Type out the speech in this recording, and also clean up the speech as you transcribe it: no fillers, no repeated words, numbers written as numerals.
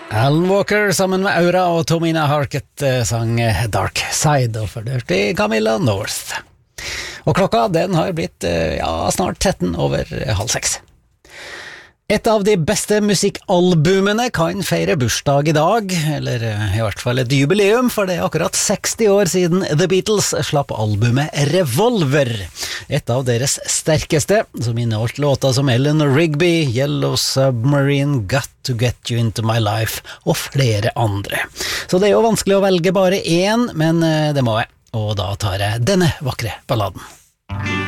Alan Walker sammen med Aura og Tomina Harket sang Dark Side, og før det hørte Camilla North. Og klokka den har blitt snart 13:05. Et av de beste musikkalbumene kan feire bursdag i dag, eller i hvert fall et jubileum, for det er akkurat 60 år siden The Beatles slapp albumet Revolver. Et av deres sterkeste, som inneholdt låter som Eleanor Rigby, Yellow Submarine, Got to Get You Into My Life og flere andre. Så det er jo vanskelig å velge bare én, men det må jeg, og da tar jeg denne vakre balladen.